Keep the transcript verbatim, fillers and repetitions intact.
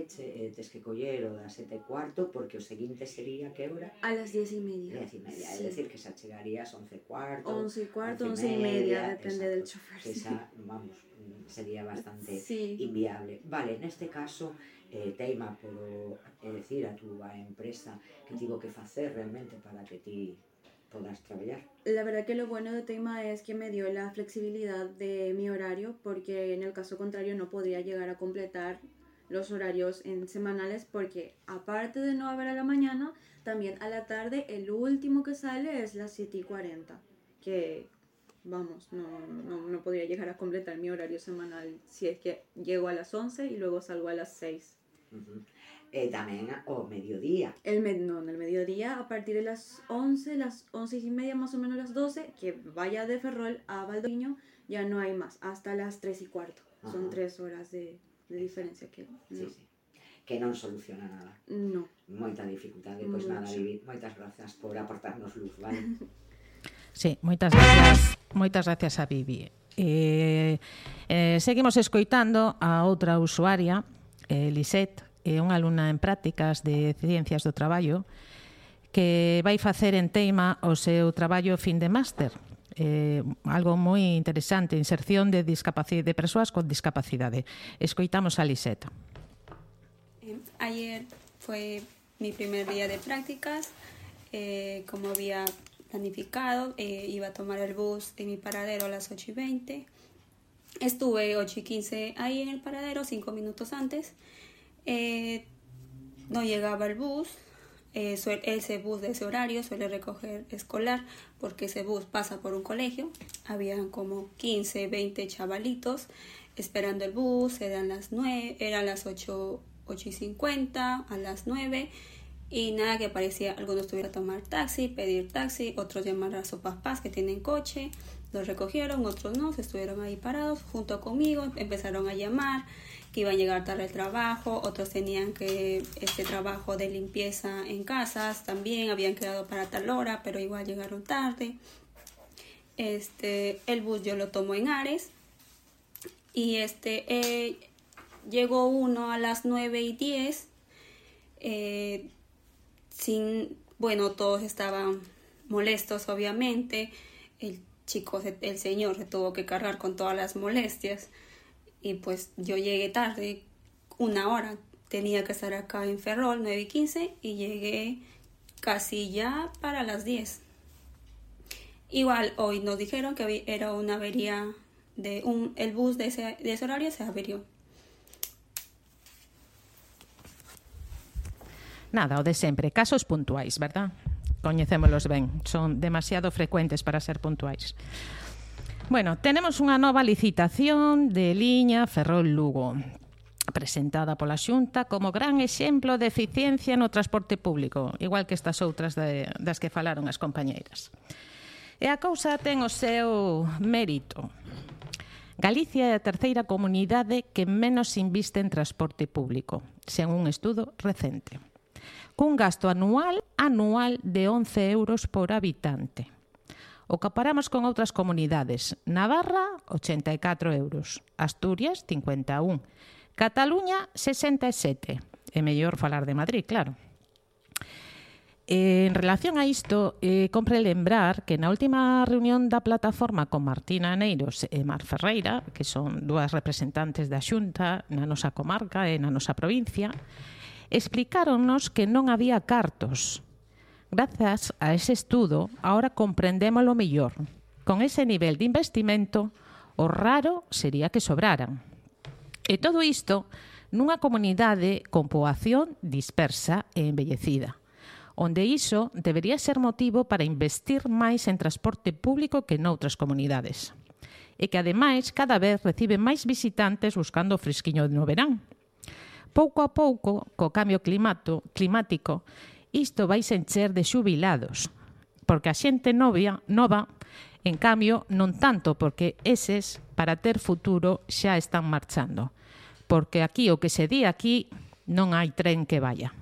che, eh, tes que coller o das sete e cuarto, porque o seguinte sería que hora? A las diez y media. Diez y media, sí. Es decir, que xa chegarías once e cuarto. Once y cuarto, once y media, depende del chofer. Que xa, vamos, sería bastante sí. inviable. Vale, neste caso, eh, teima por eh, decir a túa empresa que tivo que facer realmente para que ti podas traballar. La verdad que lo bueno de Teima es que me dio la flexibilidad de mi horario, porque en el caso contrario no podría llegar a completar los horarios en semanales, porque aparte de no haber a la mañana, también a la tarde el último que sale es las siete y cuarenta, que vamos, no, no, no podría llegar a completar mi horario semanal si es que llego a las once y luego salgo a las seis. Uh-huh. Eh, tamén o mediodía. El med no, en el mediodía, a partir de las once, las once y media, más o menos las doce, que vaya de Ferrol a Valdoviño, ya no hay más, hasta las tres y cuarto. Ajá. Son tres horas de, de diferencia que no. Sí, sí. Que non soluciona nada. No. Moita dificultade, pois pues nada, Vivi, moitas grazas por aportarnos luz, vale? Sí, moitas gracias, moitas gracias a Vivi. Eh, eh, seguimos escoitando a outra usuaria, eh, Lisette, é unha alumna en prácticas de Ciencias do Traballo que vai facer en Teima o seu traballo fin de máster. Eh, algo moi interesante, inserción de, discapacidade, de persoas con discapacidade. Escoitamos a Lisette. Ayer fue mi primer día de prácticas. Eh, como había planificado, eh, iba a tomar el bus en mi paradero a las ocho y veinte. Estuve ocho y quince ahí en el paradero, cinco minutos antes. Eh, no llegaba el bus. Eh, suel, ese bus de ese horario suele recoger escolar, porque ese bus pasa por un colegio. Habían como quince, veinte chavalitos esperando el bus. Eran las nueve, eran las ocho, ocho y cincuenta, a las nueve, y nada que parecía. Algunos tuvieron que tomar taxi, pedir taxi, otros llamar a sus papás que tienen coche, los recogieron, otros no, se estuvieron ahí parados junto conmigo, empezaron a llamar que iban a llegar tarde al trabajo, otros tenían que este trabajo de limpieza en casas, también habían quedado para tal hora, pero igual llegaron tarde. Este, el bus yo lo tomo en Ares, y este eh, llegó uno a las nueve y diez, eh, sin, bueno, todos estaban molestos obviamente, el chico, el señor se tuvo que cargar con todas las molestias. Y pues yo llegué tarde, una hora, tenía que estar acá en Ferrol, nueve y quince, y llegué casi ya para las diez. Igual hoy nos dijeron que era una avería, de un, el bus de ese, de ese horario se averió. Nada, o de sempre, casos puntuais, verdad? Coñecémolos ben, son demasiado frecuentes para ser puntuais. Bueno, tenemos unha nova licitación de liña Ferrol-Lugo, presentada pola Xunta como gran exemplo de eficiencia no transporte público, igual que estas outras de, das que falaron as compañeiras. E a cousa ten o seu mérito. Galicia é a terceira comunidade que menos inviste en transporte público, sen un estudo recente, cun gasto anual anual de once euros por habitante. O comparamos con outras comunidades. Navarra, ochenta e catro euros. Asturias, cincuenta e un. Cataluña, sesenta e sete. É mellor falar de Madrid, claro. En relación a isto, eh, compre lembrar que na última reunión da plataforma con Martina Aneiros e Mar Ferreira, que son dúas representantes da Xunta na nosa comarca e na nosa provincia, explicáronnos que non había cartos. Grazas a ese estudo, ahora comprendémolo mellor. Con ese nivel de investimento, o raro sería que sobraran. E todo isto nunha comunidade con poboación dispersa e envellecida, onde iso debería ser motivo para investir máis en transporte público que noutras comunidades. E que, ademais, cada vez recibe máis visitantes buscando o fresquiño no verán. Pouco a pouco, co cambio climato, climático, isto vai se encher de xubilados, porque a xente novia, nova, en cambio, non tanto, porque eses, para ter futuro, xa están marchando. Porque aquí, o que se di aquí, non hai tren que vaya.